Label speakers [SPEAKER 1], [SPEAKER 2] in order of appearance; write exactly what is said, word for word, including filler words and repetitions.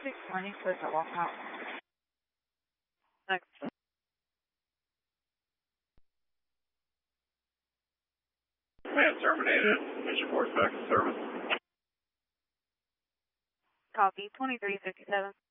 [SPEAKER 1] six twenty, close at walkout. Next.
[SPEAKER 2] Command terminated. Mission force back to service.
[SPEAKER 1] Copy, twenty-three fifty-seven.